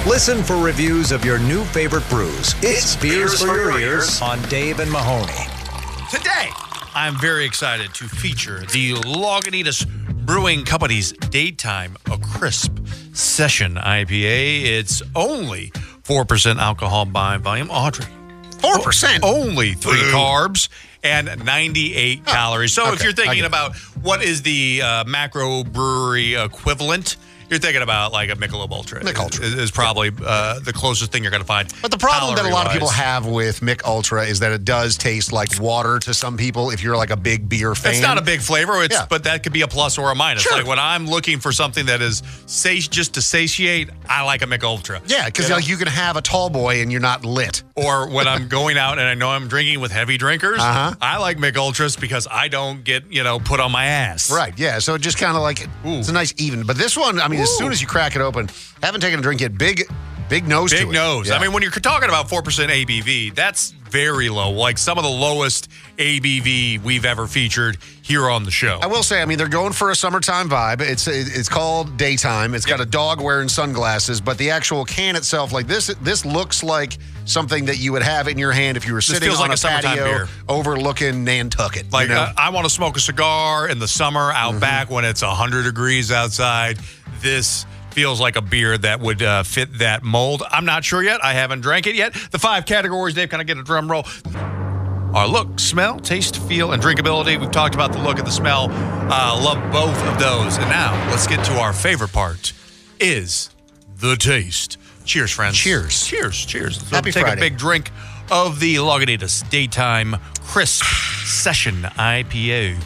Listen for reviews of your new favorite brews. It's Beers for Your Ears on Dave and Mahoney. Today, I'm very excited to feature the Lagunitas Brewing Company's Daytime A Crisp Session IPA. It's only 4% alcohol by volume. Audrey. 4%? Only 3 carbs and 98 calories. So if you're thinking about what is the macro brewery equivalent, you're thinking about like a Michelob Ultra. Michelob Ultra is probably the closest thing you're going to find. But the problem that a lot of people have with Mich Ultra is that it does taste like water to some people if you're like a big beer fan. It's not a big flavor, but that could be a plus or a minus. Sure. Like when I'm looking for something that is just to satiate, I like a Mich Ultra. Yeah, because like you can have a tall boy and you're not lit. Or when I'm going out and I know I'm drinking with heavy drinkers, I like Mich Ultras because I don't get, put on my ass. Right, yeah. So it just kind of like, it's a nice even. But this one, I mean, as soon as you crack it open, haven't taken a drink yet, big nose to it. Big nose. Yeah. I mean, when you're talking about 4% ABV, that's very low. Like some of the lowest ABV we've ever featured here on the show. I will say, I mean, they're going for a summertime vibe. It's called Daytime. It's got a dog wearing sunglasses, but the actual can itself, like this looks like something that you would have in your hand if you were sitting on like a patio beer. Overlooking Nantucket. Like, I want to smoke a cigar in the summer out back when it's 100 degrees outside. This feels like a beer that would fit that mold. I'm not sure yet. I haven't drank it yet. The 5 categories, Dave, can I get a drum roll? Our look, smell, taste, feel, and drinkability. We've talked about the look and the smell. Love both of those. And now, let's get to our favorite part, is the taste. Cheers, friends. Cheers. Cheers. Cheers. So Happy take Friday. a big drink of the Lagunitas Daytime Crisp Session IPA.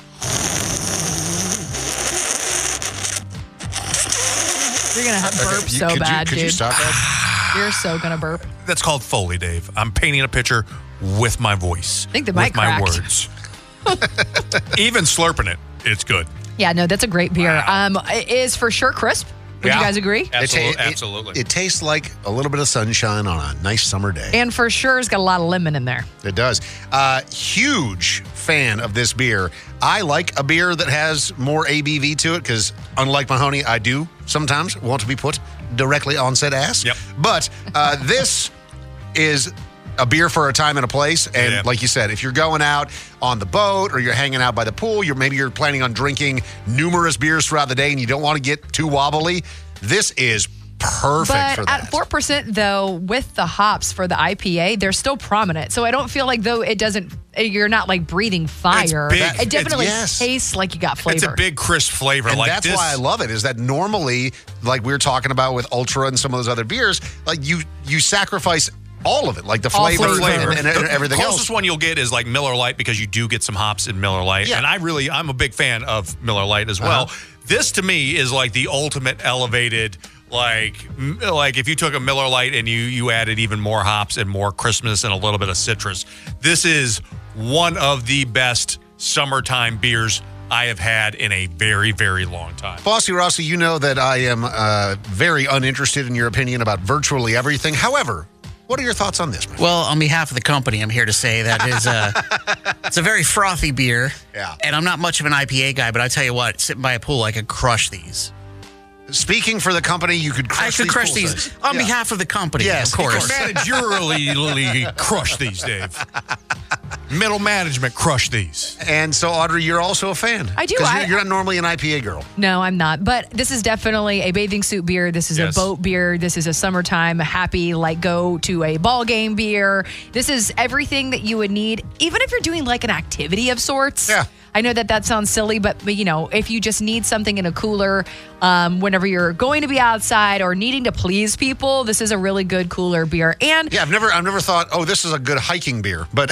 You're going to have burp Could you stop that? You're so going to burp. That's called Foley, Dave. I'm painting a picture with my voice. I think the with mic my cracked. words. Even slurping it, it's good. Yeah, no, that's a great beer. It is for sure crisp. Would you guys agree? Absolutely. It tastes like a little bit of sunshine on a nice summer day. And for sure, it's got a lot of lemon in there. It does. Huge fan of this beer. I like a beer that has more ABV to it because, unlike Mahoney, I do sometimes want to be put directly on said ass. Yep. But this is a beer for a time and a place. And like you said, if you're going out on the boat or you're hanging out by the pool, maybe you're planning on drinking numerous beers throughout the day and you don't want to get too wobbly, this is perfect for that. At 4%, though, with the hops for the IPA, they're still prominent. So I don't feel like, though, you're not like breathing fire. It definitely tastes like you got flavor. It's a big, crisp flavor. And like that's why I love it, is that normally, like we were talking about with Ultra and some of those other beers, like you sacrifice all of it, like the flavor and everything The else. closest one you'll get is like Miller Lite because you do get some hops in Miller Lite. Yeah. And I'm a big fan of Miller Lite as well. This to me is like the ultimate elevated, like if you took a Miller Lite and you added even more hops and more crispness and a little bit of citrus. This is one of the best summertime beers I have had in a very, very long time. Bossy Rossi, you know that I am very uninterested in your opinion about virtually everything. However, what are your thoughts on this, man? Well, on behalf of the company, I'm here to say that it's a very frothy beer. Yeah. And I'm not much of an IPA guy, but I tell you what, sitting by a pool, I could crush these. Speaking for the company, you could crush I could crush these on behalf of the company, yes, of course. Managerially crush these, Dave. Middle management crush these. And so, Audrey, you're also a fan. I do. Because you're not normally an IPA girl. No, I'm not. But this is definitely a bathing suit beer. This is a boat beer. This is a summertime happy, like go to a ball game beer. This is everything that you would need, even if you're doing like an activity of sorts. Yeah. I know that sounds silly, but if you just need something in a cooler, whenever you're going to be outside or needing to please people, this is a really good cooler beer. And yeah, I've never thought, this is a good hiking beer, but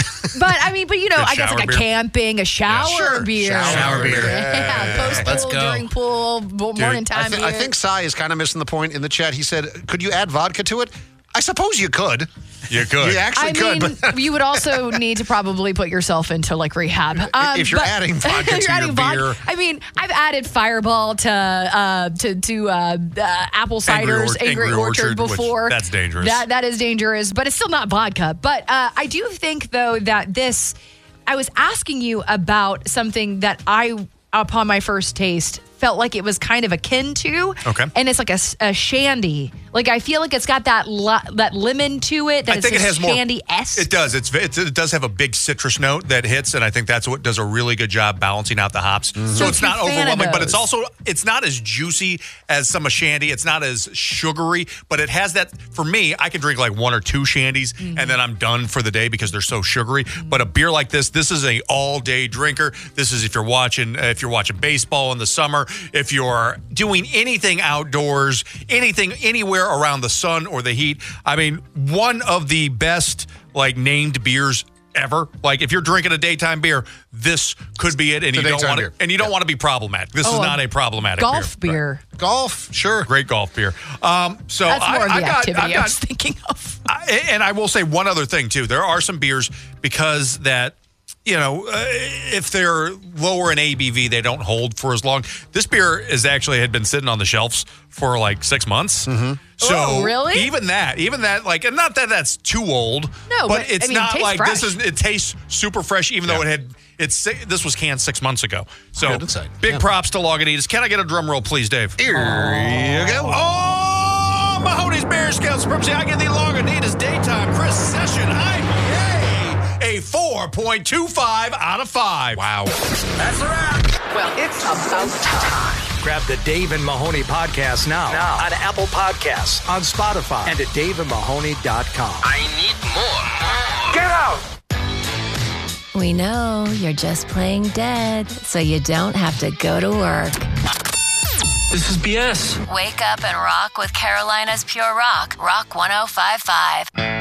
I guess like a camping, a shower beer, shower beer. Post Let's pool, go. during pool, morning time. I think Sai is kind of missing the point in the chat. He said, "Could you add vodka to it?" I suppose you could. You could. You actually could. But you would also need to probably put yourself into like rehab. If you're adding vodka to your beer. I mean, I've added Fireball to apple ciders, Angry Orchard before. That's dangerous. That is dangerous, but it's still not vodka. But I do think, though, that I was asking you about something that I, upon my first taste, felt like it was kind of akin to. Okay. And it's like a shandy. Like, I feel like it's got that lemon to it. That I think it has more shandy-esque. It does. It does have a big citrus note that hits, and I think that's what does a really good job balancing out the hops. So it's not overwhelming, but it's not as juicy as some shandy. It's not as sugary, but it has that. For me, I can drink like 1 or 2 shandies, and then I'm done for the day because they're so sugary. But a beer like this is a all-day drinker. This is if you're watching baseball in the summer, if you're doing anything outdoors, anything anywhere around the sun or the heat. I mean, one of the best named beers ever. Like, if you're drinking a daytime beer, this could be it, and you don't want to be problematic. This is not a problematic golf beer. Right. Golf, sure, great golf beer. So that's more of the activity I was thinking of. And I will say one other thing too. There are some beers because that. If they're lower in ABV, they don't hold for as long. This beer had been sitting on the shelves for like 6 months. Mm-hmm. So really? Even that, and not that that's too old. No, but it's not it like fresh. It tastes super fresh, even though this was canned 6 months ago. So big props to Lagunitas. Can I get a drum roll, please, Dave? Here you go. Oh, Mahoney's Beer Scale Supremacy. I get the Lagunitas Daytime Chris Session IPA. A 4.25 out of 5. Wow. That's a wrap. Well, it's about time. Grab the Dave and Mahoney podcast now on Apple Podcasts, on Spotify, and at daveandmahoney.com. I need more. Get out! We know you're just playing dead, so you don't have to go to work. This is BS. Wake up and rock with Carolina's Pure Rock, Rock 105.5.